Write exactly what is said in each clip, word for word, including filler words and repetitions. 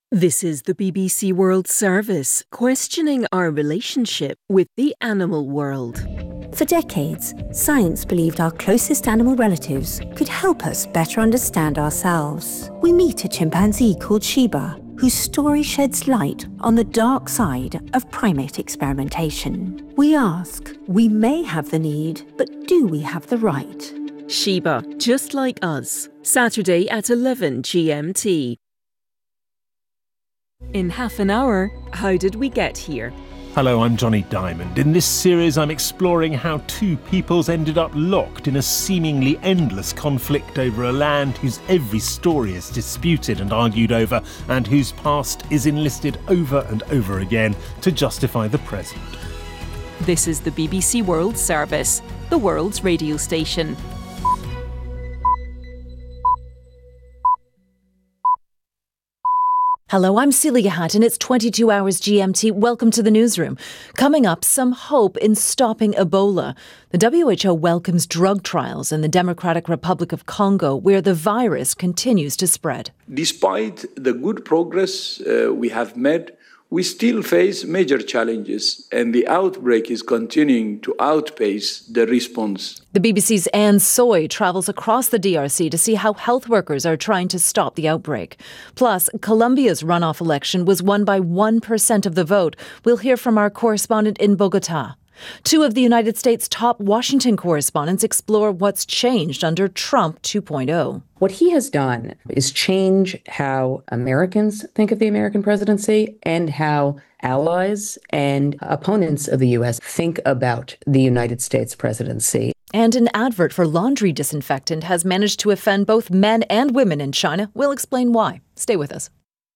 This is the B B C World Service, questioning our relationship with the animal world. For decades, science believed our closest animal relatives could help us better understand ourselves. We meet a chimpanzee called Shiba, whose story sheds light on the dark side of primate experimentation. We ask, we may have the need, but do we have the right? Shiba, just like us. Saturday at eleven G M T. In half an hour, how did we get here? Hello, I'm Johnny Diamond. In this series, I'm exploring how two peoples ended up locked in a seemingly endless conflict over a land whose every story is disputed and argued over, and whose past is enlisted over and over again to justify the present. This is the B B C World Service, the world's radio station. Hello, I'm Celia Hatt and it's twenty-two hours G M T. Welcome to the newsroom. Coming up, some hope in stopping Ebola. The W H O welcomes drug trials in the Democratic Republic of Congo, where the virus continues to spread. Despite the good progress uh, we have made, we still face major challenges, and the outbreak is continuing to outpace the response. The B B C's Anne Soy travels across the D R C to see how health workers are trying to stop the outbreak. Plus, Colombia's runoff election was won by one percent of the vote. We'll hear from our correspondent in Bogota. Two of the United States' top Washington correspondents explore what's changed under Trump two point oh. What he has done is change how Americans think of the American presidency and how allies and opponents of the U S think about the United States presidency. And an advert for laundry disinfectant has managed to offend both men and women in China. We'll explain why. Stay with us.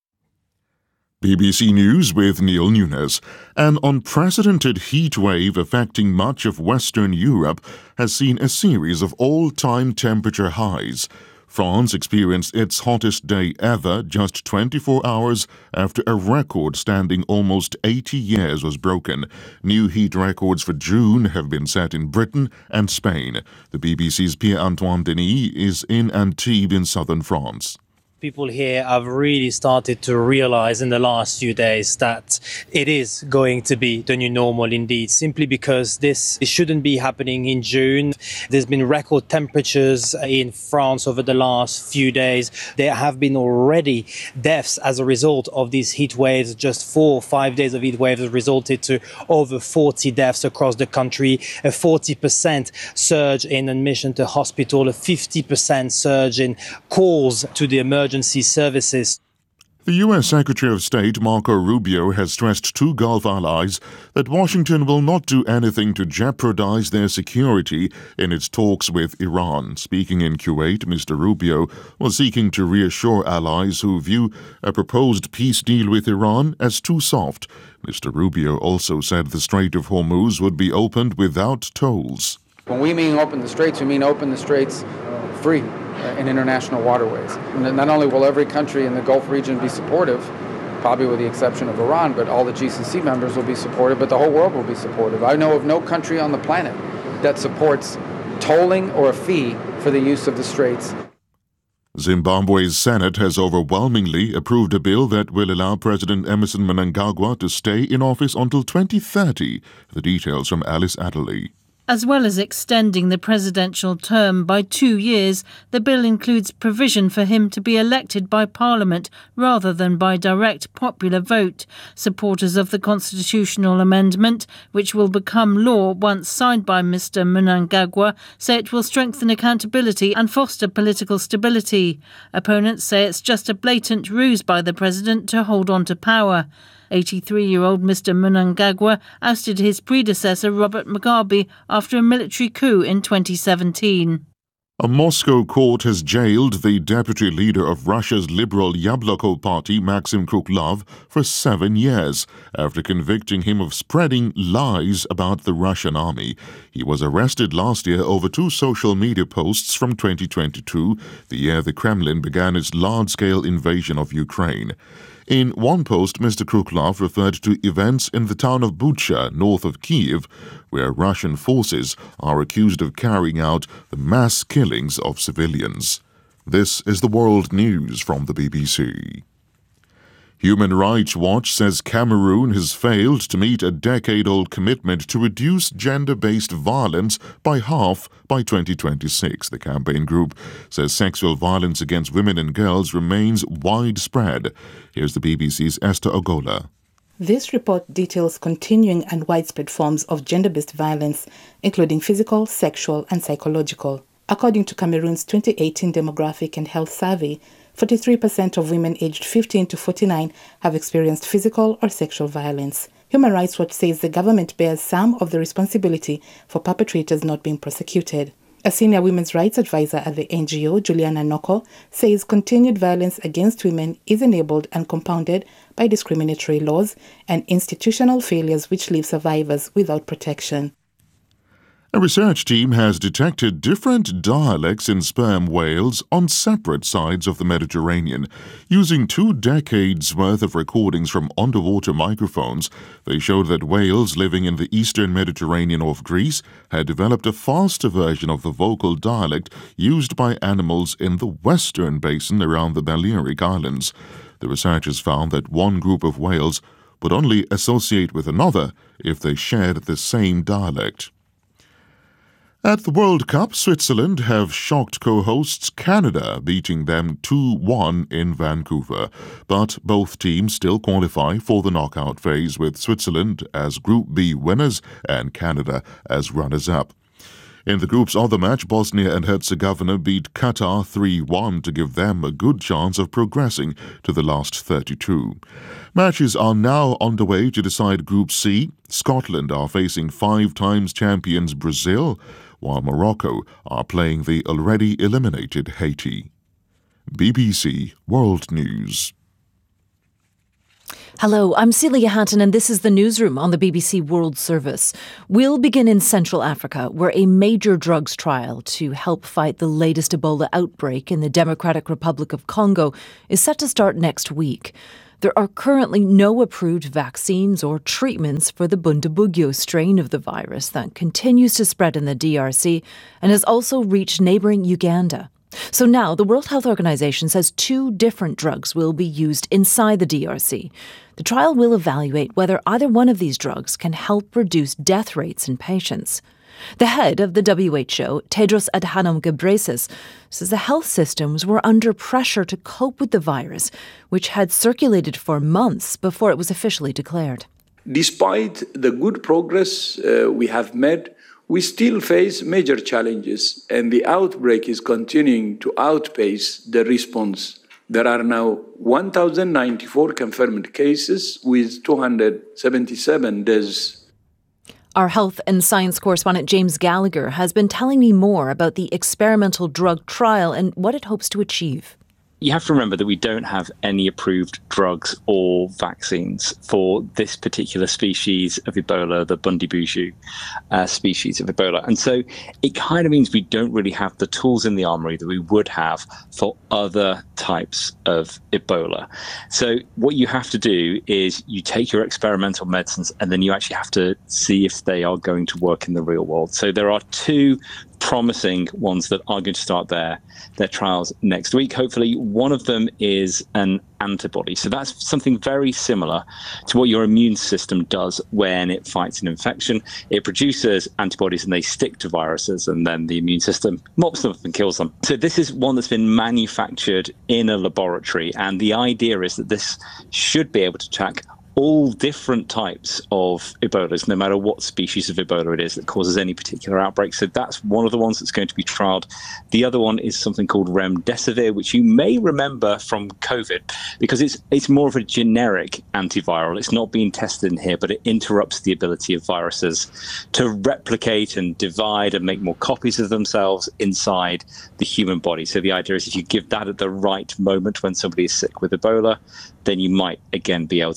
B B C News with Neil Nunes. An unprecedented heat wave affecting much of Western Europe has seen a series of all-time temperature highs. France experienced its hottest day ever just twenty-four hours after a record spanning almost eighty years was broken. New heat records for June have been set in Britain and Spain. The B B C's Pierre-Antoine Denis is in Antibes in southern France. People here have really started to realize in the last few days that it is going to be the new normal indeed, simply because this shouldn't be happening in June. There's been record temperatures in France over the last few days. There have been already deaths as a result of these heat waves. Just four or five days of heat waves have resulted to over forty deaths across the country, a forty percent surge in admission to hospital, a fifty percent surge in calls to the emergency Emergency services. The U S Secretary of State Marco Rubio has stressed to Gulf allies that Washington will not do anything to jeopardize their security in its talks with Iran. Speaking in Kuwait, Mister Rubio was seeking to reassure allies who view a proposed peace deal with Iran as too soft. Mister Rubio also said the Strait of Hormuz would be opened without tolls. When we mean open the straits, we mean open the straits free in international waterways. And not only will every country in the Gulf region be supportive, probably with the exception of Iran, but all the G C C members will be supportive, but the whole world will be supportive. I know of no country on the planet that supports tolling or a fee for the use of the straits. Zimbabwe's Senate has overwhelmingly approved a bill that will allow President Emmerson Mnangagwa to stay in office until twenty thirty. The details from Alice Adderley. As well as extending the presidential term by two years, the bill includes provision for him to be elected by Parliament rather than by direct popular vote. Supporters of the constitutional amendment, which will become law once signed by Mister Mnangagwa, say it will strengthen accountability and foster political stability. Opponents say it's just a blatant ruse by the president to hold on to power. eighty-three-year-old Mister Mnangagwa ousted his predecessor Robert Mugabe after a military coup in twenty seventeen. A Moscow court has jailed the deputy leader of Russia's liberal Yabloko party, Maxim Krukhlov, for seven years after convicting him of spreading lies about the Russian army. He was arrested last year over two social media posts from twenty twenty-two, the year the Kremlin began its large-scale invasion of Ukraine. In one post, Mister Krukhlov referred to events in the town of Bucha, north of Kiev, where Russian forces are accused of carrying out the mass killings of civilians. This is the World News from the B B C. Human Rights Watch says Cameroon has failed to meet a decade-old commitment to reduce gender-based violence by half by twenty twenty-six. The campaign group says sexual violence against women and girls remains widespread. Here's the B B C's Esther Ogola. This report details continuing and widespread forms of gender-based violence, including physical, sexual, and psychological. According to Cameroon's twenty eighteen Demographic and Health Survey, forty-three percent of women aged fifteen to forty-nine have experienced physical or sexual violence. Human Rights Watch says the government bears some of the responsibility for perpetrators not being prosecuted. A senior women's rights advisor at the N G O, Juliana Noko, says continued violence against women is enabled and compounded by discriminatory laws and institutional failures which leave survivors without protection. A research team has detected different dialects in sperm whales on separate sides of the Mediterranean. Using two decades' worth of recordings from underwater microphones, they showed that whales living in the eastern Mediterranean off Greece had developed a faster version of the vocal dialect used by animals in the western basin around the Balearic Islands. The researchers found that one group of whales would only associate with another if they shared the same dialect. At the World Cup, Switzerland have shocked co-hosts Canada, beating them two one in Vancouver. But both teams still qualify for the knockout phase, with Switzerland as Group B winners and Canada as runners-up. In the group's other match, Bosnia and Herzegovina beat Qatar three one to give them a good chance of progressing to the last thirty-two. Matches are now underway to decide Group C. Scotland are facing five times champions Brazil, while Morocco are playing the already eliminated Haiti. B B C World News. Hello, I'm Celia Hatton and this is the newsroom on the B B C World Service. We'll begin in Central Africa, where a major drugs trial to help fight the latest Ebola outbreak in the Democratic Republic of Congo is set to start next week. There are currently no approved vaccines or treatments for the Bundibugyo strain of the virus that continues to spread in the D R C and has also reached neighbouring Uganda. So now the World Health Organization says two different drugs will be used inside the D R C. The trial will evaluate whether either one of these drugs can help reduce death rates in patients. The head of the W H O, Tedros Adhanom Ghebreyesus, says the health systems were under pressure to cope with the virus, which had circulated for months before it was officially declared. Despite the good progress uh, we have made, we still face major challenges, and the outbreak is continuing to outpace the response. There are now one thousand ninety-four confirmed cases with two hundred seventy-seven deaths. Our health and science correspondent James Gallagher has been telling me more about the experimental drug trial and what it hopes to achieve. You have to remember that we don't have any approved drugs or vaccines for this particular species of Ebola, the Bundibugyo uh, species of Ebola. And so it kind of means we don't really have the tools in the armory that we would have for other types of Ebola. So what you have to do is you take your experimental medicines and then you actually have to see if they are going to work in the real world. So there are two promising ones that are going to start their their trials next week. Hopefully one of them is an antibody. So that's something very similar to what your immune system does when it fights an infection. It produces antibodies and they stick to viruses, and then the immune system mops them up and kills them. So this is one that's been manufactured in a laboratory, and the idea is that this should be able to attack all different types of Ebolas, no matter what species of Ebola it is that causes any particular outbreak. So that's one of the ones that's going to be trialled. The other one is something called remdesivir, which you may remember from COVID, because it's it's more of a generic antiviral. It's not being tested in here, but it interrupts the ability of viruses to replicate and divide and make more copies of themselves inside the human body. So the idea is if you give that at the right moment when somebody is sick with Ebola, then you might, again, be able to improve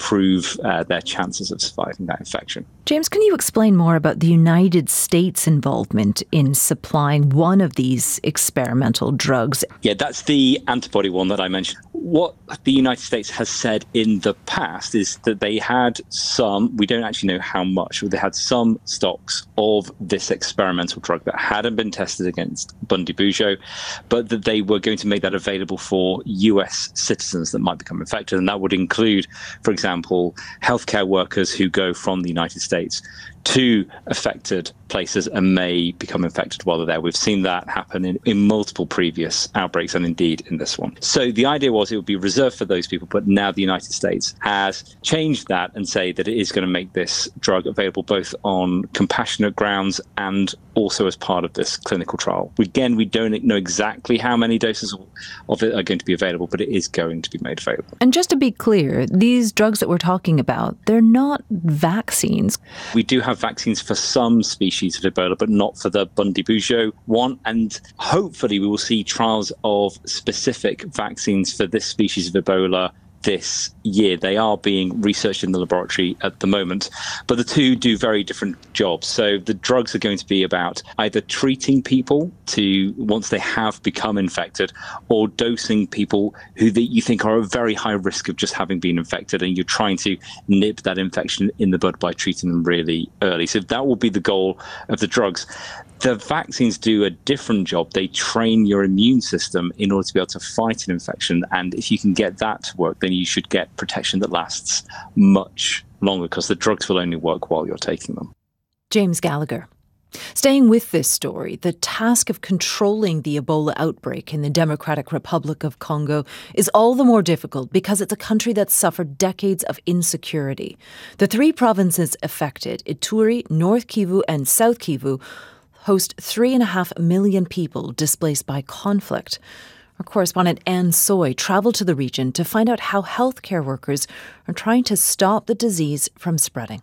improve uh, their chances of surviving that infection. James, can you explain more about the United States' involvement in supplying one of these experimental drugs? Yeah, that's the antibody one that I mentioned. What the United States has said in the past is that they had some, we don't actually know how much, but they had some stocks of this experimental drug that hadn't been tested against Bundibugyo, but that they were going to make that available for U S citizens that might become infected. And that would include, for example, healthcare workers who go from the United States to affected places and may become infected while they're there. We've seen that happen in, in multiple previous outbreaks and indeed in this one. So the idea was it would be reserved for those people, but now the United States has changed that and say that it is going to make this drug available both on compassionate grounds and also as part of this clinical trial. Again, we don't know exactly how many doses of it are going to be available, but it is going to be made available. And just to be clear, these drugs that we're talking about, they're not vaccines. We do have vaccines for some species of Ebola, but not for the Bundibugyo one. And hopefully we will see trials of specific vaccines for this species of Ebola this year. They are being researched in the laboratory at the moment, but the two do very different jobs. So the drugs are going to be about either treating people to once they have become infected, or dosing people who that you think are at very high risk of just having been infected, and you're trying to nip that infection in the bud by treating them really early. So that will be the goal of the drugs. The vaccines do a different job. They train your immune system in order to be able to fight an infection. And if you can get that to work, then you should get protection that lasts much longer, because the drugs will only work while you're taking them. James Gallagher. Staying with this story, the task of controlling the Ebola outbreak in the Democratic Republic of Congo is all the more difficult because it's a country that's suffered decades of insecurity. The three provinces affected, Ituri, North Kivu and South Kivu, host three and a half million people displaced by conflict. Our correspondent Anne Soy travelled to the region to find out how healthcare workers are trying to stop the disease from spreading.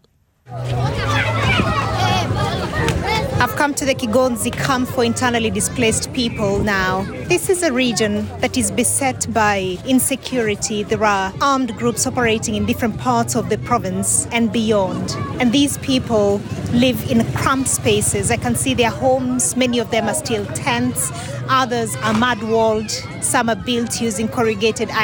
I've come to the Kigonzi camp for internally displaced people now. This is a region that is beset by insecurity. There are armed groups operating in different parts of the province and beyond. And these people live in cramped spaces. I can see their homes. Many of them are still tents. Others are mud-walled. Some are built using corrugated iron.